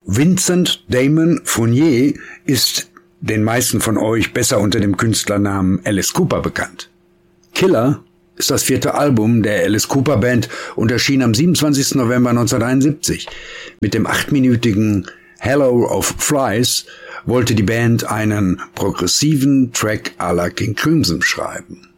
Vincent Damon Fournier ist den meisten von euch besser unter dem Künstlernamen Alice Cooper bekannt. Killer ist das 4. Album der Alice Cooper Band und erschien am 27. November 1971. Mit dem 8-minütigen Hello of Flies wollte die Band einen progressiven Track à la King Crimson schreiben.